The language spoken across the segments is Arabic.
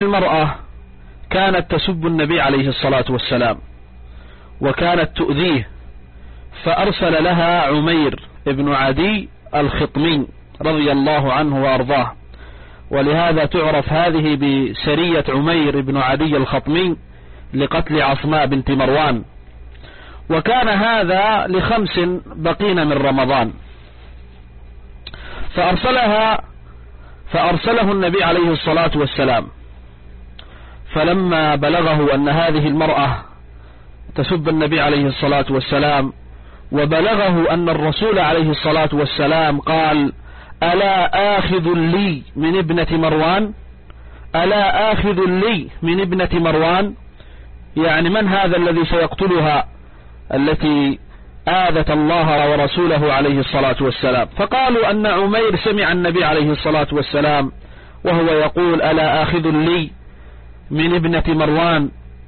المرأة كانت تسب النبي عليه الصلاة والسلام وكانت تؤذيه، فأرسل لها عمير بن عدي الخطمي رضي الله عنه وأرضاه، ولهذا تعرف هذه بسرية عمير بن عدي الخطمي لقتل عصماء بنت مروان. وكان هذا ل5 بقين من رمضان، فأرسله النبي عليه الصلاة والسلام. فلما بلغه أن هذه المرأة تسب النبي عليه الصلاة والسلام، وبلغه أن الرسول عليه الصلاة والسلام قال: ألا آخذ لي من ابنة مروان؟ ألا آخذ لي من ابنة مروان؟ يعني من هذا الذي سيقتلها التي آذت الله ورسوله عليه الصلاة والسلام؟ فقالوا أن عمير سمع النبي عليه الصلاة والسلام وهو يقول: ألا آخذ لي من ابنة مروان.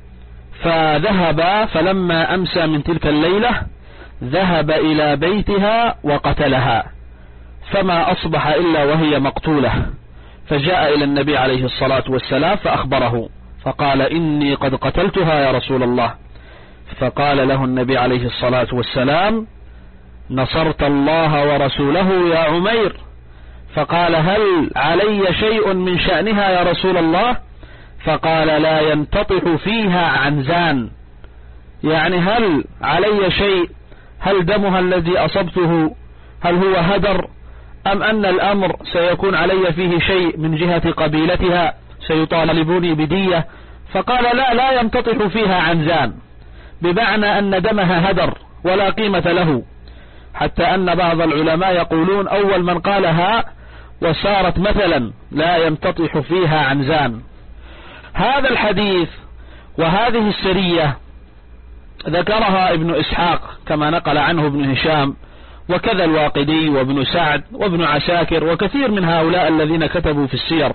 فذهب، فلما أمسى من تلك الليلة ذهب إلى بيتها وقتلها، فما أصبح إلا وهي مقتولة. فجاء إلى النبي عليه الصلاة والسلام فأخبره، فقال: إني قد قتلتها يا رسول الله. فقال له النبي عليه الصلاة والسلام: نصرت الله ورسوله يا عمير. فقال: هل علي شيء من شأنها يا رسول الله؟ فقال: لا ينتطح فيها عنزان، يعني هل علي شيء؟ هل دمها الذي أصبته هل هو هدر، أم أن الأمر سيكون علي فيه شيء من جهة قبيلتها سيطالبوني بدية؟ فقال: لا ينتطح فيها عنزان، بمعنى أن دمها هدر ولا قيمة له، حتى أن بعض العلماء يقولون أول من قالها وصارت مثلا لا ينتطح فيها عنزان. هذا الحديث وهذه السرية ذكرها ابن إسحاق كما نقل عنه ابن هشام، وكذا الواقدي وابن سعد وابن عساكر وكثير من هؤلاء الذين كتبوا في السير،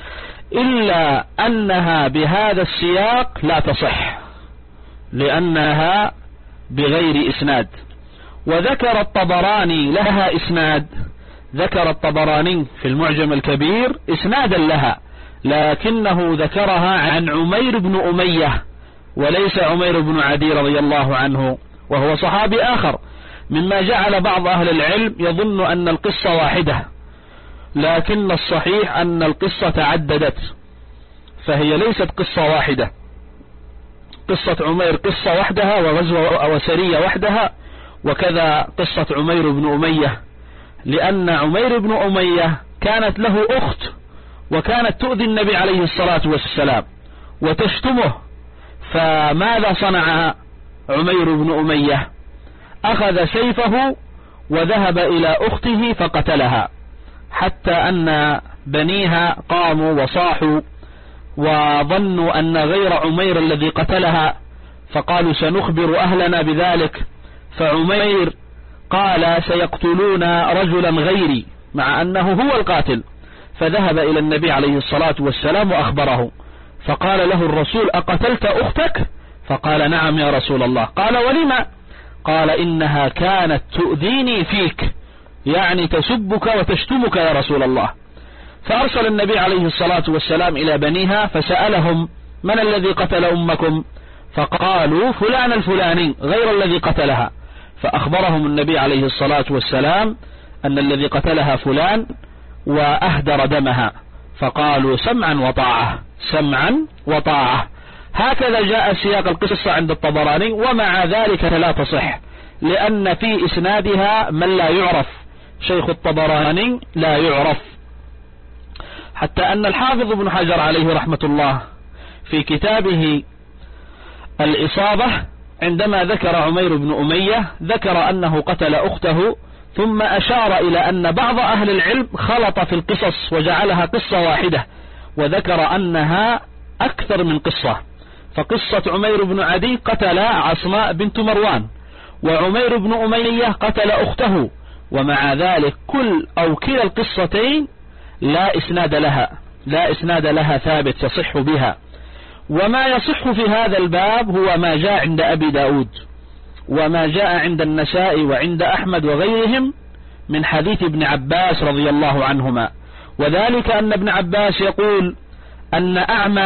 إلا أنها بهذا السياق لا تصح لأنها بغير إسناد. وذكر الطبراني لها إسناد، ذكر الطبراني في المعجم الكبير إسنادا لها، لكنه ذكرها عن عمير بن أمية وليس عمير بن عدي رضي الله عنه، وهو صحابي آخر، مما جعل بعض أهل العلم يظن أن القصة واحدة، لكن الصحيح أن القصة تعددت، فهي ليست قصة واحدة. قصة عمير قصة وحدها وغزوة وسرية وحدها، وكذا قصة عمير بن أمية، لأن عمير بن أمية كانت له أخت وكانت تؤذي النبي عليه الصلاة والسلام وتشتمه. فماذا صنع عمير بن أمية؟ أخذ سيفه وذهب إلى أخته فقتلها، حتى أن بنيها قاموا وصاحوا وظنوا أن غير عمير الذي قتلها، فقالوا: سنخبر أهلنا بذلك. فعمير قال: سيقتلون رجلا غيري، مع أنه هو القاتل. فذهب إلى النبي عليه الصلاة والسلام وأخبره، فقال له الرسول: أقتلت أختك؟ فقال: نعم يا رسول الله. قال: ولما؟ قال: إنها كانت تؤذيني فيك، يعني تسبك وتشتمك يا رسول الله. فأرسل النبي عليه الصلاة والسلام إلى بنيها فسألهم: من الذي قتل أمكم؟ فقالوا: فلان الفلاني غير الذي قتلها. فأخبرهم النبي عليه الصلاة والسلام أن الذي قتلها فلان وأهدر دمها، فقالوا: سمعا وطاعة، سمعا وطاعة. هكذا جاء سياق القصة عند الطبراني، ومع ذلك لا تصح، لأن في إسنادها من لا يعرف، شيخ الطبراني لا يعرف، حتى أن الحافظ ابن حجر عليه رحمة الله في كتابه الإصابة عندما ذكر عمير بن أمية ذكر أنه قتل أخته، ثم أشار إلى أن بعض أهل العلم خلط في القصص وجعلها قصة واحدة، وذكر أنها أكثر من قصة. فقصة عمير بن عدي قتل عصماء بنت مروان، وعمير بن أمية قتل أخته، ومع ذلك كلا القصتين لا إسناد لها ثابت يصح بها. وما يصح في هذا الباب هو ما جاء عند أبي داود، وما جاء عند النسائي وعند أحمد وغيرهم من حديث ابن عباس رضي الله عنهما، وذلك أن ابن عباس يقول أن أعمى